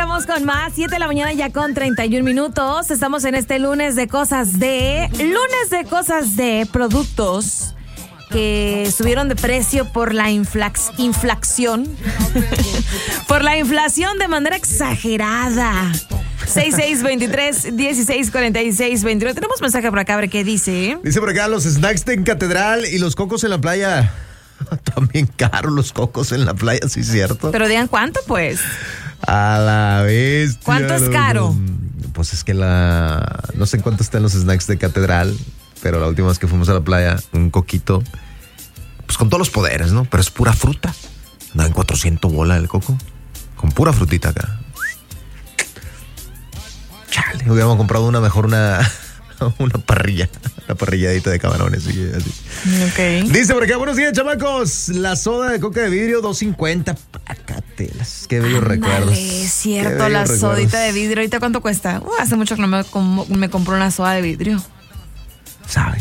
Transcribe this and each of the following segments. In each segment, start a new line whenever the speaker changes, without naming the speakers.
regresamos con más. 7 de la mañana ya con 31 minutos. Estamos en este lunes de cosas de productos que subieron de precio por la inflación. Por la inflación de manera exagerada. 6623-1646-21. Tenemos mensaje por acá, a ver qué dice.
Dice por acá, los snacks en Catedral y los cocos en la playa. También caros los cocos en la playa, sí es cierto.
Pero digan cuánto, pues.
A la bestia.
¿Cuánto es caro?
Pues es que no sé en cuánto están los snacks de Catedral, pero la última vez que fuimos a la playa, un coquito, pues con todos los poderes, ¿no? Pero es pura fruta. No, en 400 bolas el coco. Con pura frutita acá. Chale, hubiéramos comprado una parrilla. Una parrilladita de camarones. Y así.
Ok.
Dice por acá, buenos días, chamacos. La soda de coca de vidrio, $2.50. Pácatelas. Qué bellos recuerdos.
Es cierto, la sodita de vidrio. ¿Ahorita cuánto cuesta? Hace mucho que no me compró una soda de vidrio.
¿Sabe?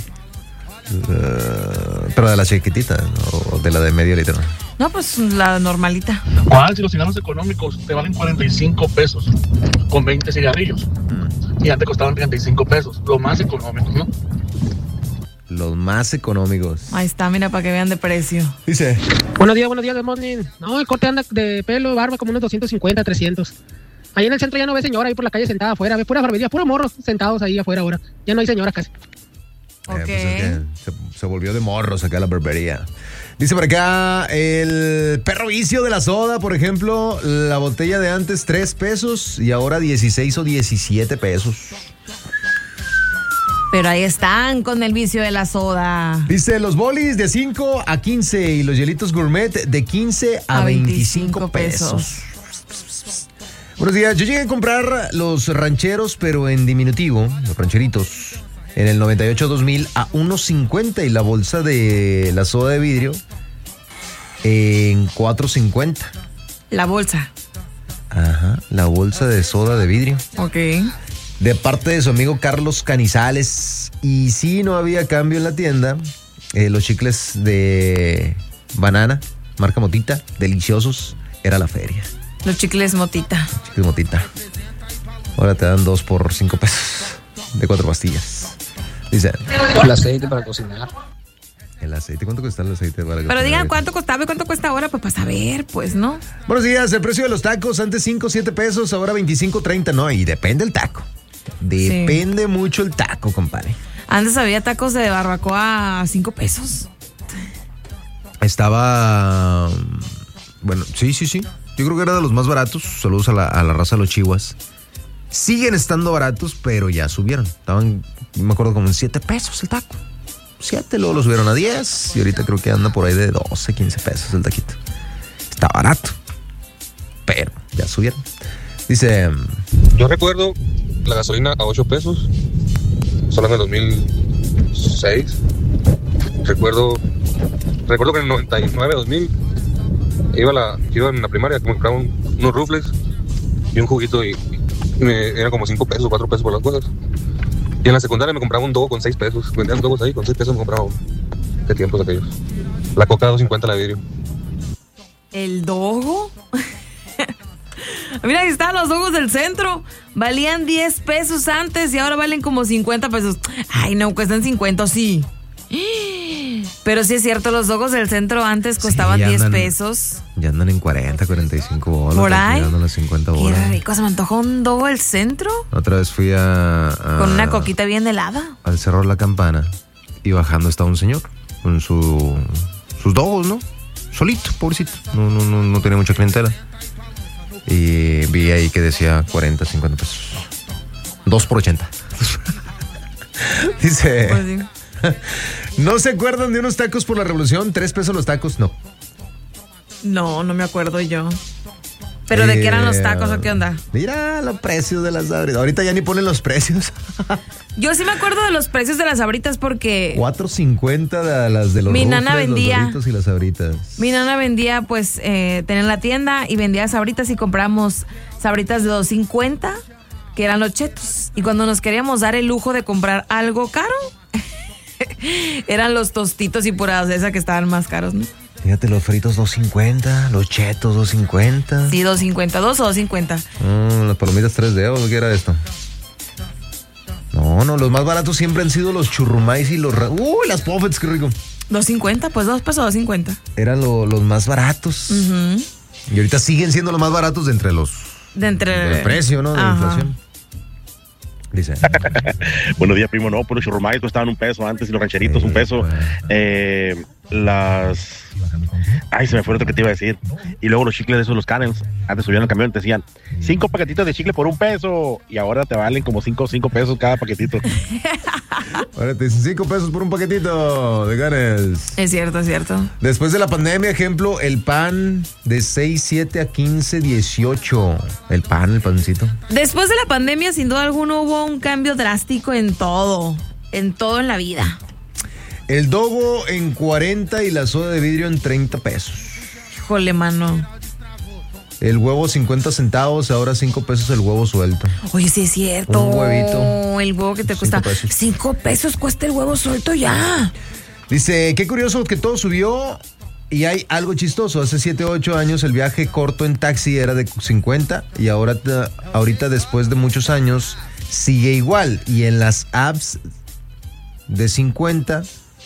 Pero de la chiquitita, ¿no? O de la de medio litro.
No, pues la normalita.
¿Cuál? Si los cigarros económicos te valen 45 pesos con 20 cigarrillos. Y antes costaban 35 pesos. Los más económicos, ¿no?
Los más económicos.
Ahí está, mira, para que vean de precio.
Dice.
Buenos días, good morning. No, el corte anda de pelo, barba, como unos 250, 300. Ahí en el centro ya no ve señora ahí por la calle sentada afuera. Ve pura barbería, puros morros sentados ahí afuera ahora. Ya no hay señora casi.
Ok.
Pues es que se volvió de morros acá la barbería. Dice por acá, el perro vicio de la soda, por ejemplo, la botella de antes 3 pesos y ahora 16 o 17 pesos.
Pero ahí están con el vicio de la soda.
Dice, los bolis de 5 a 15 y los hielitos gourmet de 15 a 25 pesos. Buenos días, yo llegué a comprar los rancheros, pero en diminutivo, los rancheritos, en el 98-2000 a $1.50 y la bolsa de la soda de vidrio en $4.50.
La bolsa.
Ajá, la bolsa de soda de vidrio.
Ok.
De parte de su amigo Carlos Canizales. Y si no había cambio en la tienda, los chicles de banana, marca Motita, deliciosos, era la feria.
Los chicles Motita.
Chicles Motita. Ahora te dan 2 por 5 pesos de 4 pastillas. Dice,
El aceite para cocinar.
¿el aceite? ¿Cuánto cuesta el aceite para cocinar?
Pero digan cuánto costaba y cuánto cuesta ahora, pues para saber, pues, ¿no?
Buenos días, el precio de los tacos, antes 5, 7 pesos, ahora 25, 30, no, y depende el taco. Depende mucho el taco, compadre.
Antes había tacos de barbacoa a 5 pesos.
Estaba, bueno, sí. Yo creo que era de los más baratos. Saludos a la raza de los chihuas. Siguen estando baratos, pero ya subieron. Estaban, me acuerdo, como en 7 pesos el taco. 7, luego lo subieron a 10 y ahorita creo que anda por ahí de 12, 15 pesos el taquito. Está barato, pero ya subieron. Dice,
yo recuerdo la gasolina a 8 pesos, solo en el 2006. Recuerdo que en el 99, 2000 iba en la primaria, me compraba unos rufles y un juguito y era como 5 pesos, 4 pesos por las cosas. Y en la secundaria me compraba un dogo con 6 pesos. Vendían dogos ahí, con 6 pesos me compraba uno. ¿Qué tiempos aquellos? La coca a 2.50 la vidrio.
¿El dogo? Mira, ahí están los dogos del centro. Valían 10 pesos antes y ahora valen como 50 pesos. Ay, no, cuestan 50, sí. Pero sí es cierto, los dogos del centro antes costaban 10 pesos.
Ya andan en 40, 45 bolas.
¿Por ahí?
Llegando a las 50 bolas.
Qué rico, se me antojó un dogo del centro.
Otra vez fui
con una coquita bien helada.
Al Cerro La Campana y bajando estaba un señor con sus dogos, ¿no? Solito, pobrecito. No tenía mucha clientela. Y vi ahí que decía 40, 50 pesos. 2 por 80. Dice...
Pues sí.
¿No se acuerdan de unos tacos por la revolución? 3 pesos los tacos, no.
No me acuerdo yo. ¿Pero de qué eran los tacos o qué onda?
Mira los precios de las sabritas. Ahorita ya ni ponen los precios.
Yo sí me acuerdo de los precios de las sabritas porque...
$4.50 de las de los
mi
rufles,
nana vendía,
los Doritos y las sabritas.
Mi nana vendía, pues, tenía la tienda y vendía sabritas y compramos sabritas de $2.50, que eran los chetos. Y cuando nos queríamos dar el lujo de comprar algo caro... eran los tostitos y purados, esa que estaban más caros, ¿no?
Fíjate, los fritos 2.50, los chetos 2.50.
Sí, 2.50, 2 o 2.50.
Las palomitas 3 dedos, ¿qué era esto? No, los más baratos siempre han sido los churrumais y los... las puffets, qué rico.
2.50, pues 2 pesos, 2.50.
Eran los más baratos.
Uh-huh.
Y ahorita siguen siendo los más baratos de entre los... del precio, ¿no? De la inflación. Dice.
Buenos días, primo. No, pues los churrumais costaban $1 antes y los rancheritos $1. Ay, se me fue otro que te iba a decir. Y luego los chicles de esos, los Canels. Antes subían al camión y te decían 5 paquetitos de chicle por $1. Y ahora te valen como 5 pesos cada paquetito.
Ahora te dicen 5 pesos por un paquetito de Canels.
Es cierto, es cierto.
Después de la pandemia, ejemplo, el pan de 6, 7 a 15, 18. El pancito.
Después de la pandemia, sin duda alguna, hubo un cambio drástico en todo en la vida.
El dogo en 40 y la soda de vidrio en 30 pesos.
Híjole, mano.
El huevo 50 centavos, ahora 5 pesos el huevo suelto.
Oye, sí es cierto.
Un huevito.
El huevo que te cuesta 5 pesos cuesta el huevo suelto ya.
Dice, qué curioso que todo subió y hay algo chistoso. Hace 7, 8 años el viaje corto en taxi era de 50 y ahorita después de muchos años sigue igual. Y en las apps de 50...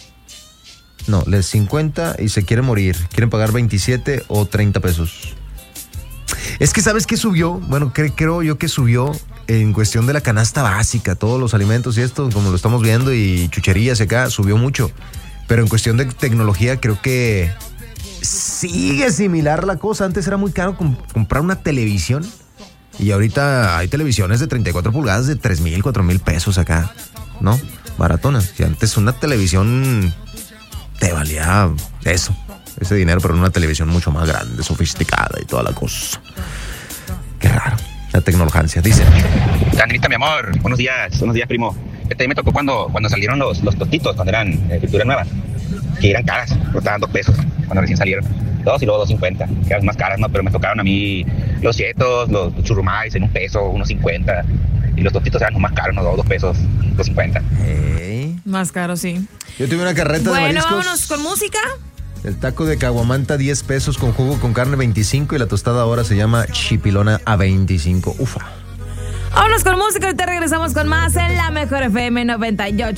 No, les 50 y se quieren morir. Quieren pagar 27 o 30 pesos. Es que ¿sabes qué subió? Bueno, creo yo que subió en cuestión de la canasta básica. Todos los alimentos y esto, como lo estamos viendo, y chucherías y acá, subió mucho. Pero en cuestión de tecnología creo que sigue similar la cosa. Antes era muy caro comprar una televisión. Y ahorita hay televisiones de 34 pulgadas de 3,000, 4,000 pesos acá, ¿no? Baratonas. Y antes una televisión... te valía ese dinero, pero en una televisión mucho más grande, sofisticada y toda la cosa. Qué raro, la tecnología, dice.
Sandrita, mi amor, buenos días, primo. Me tocó cuando salieron los tostitos, cuando eran fritura nuevas, que eran caras, costaban $2 cuando recién salieron. 2 y luego 2.50, que eran más caras, ¿no? Pero me tocaron a mí los chetos, los churrumais en $1, 1.50. Y los tostitos eran más caros, ¿no? $2, 2.50.
Más caro, sí.
Yo tuve una carreta de mariscos.
Bueno, vámonos con música.
El taco de caguamanta 10 pesos con jugo con carne 25 y la tostada ahora se llama chipilona a 25. Ufa.
Vámonos con música, ahorita regresamos con más en la Mejor FM 98.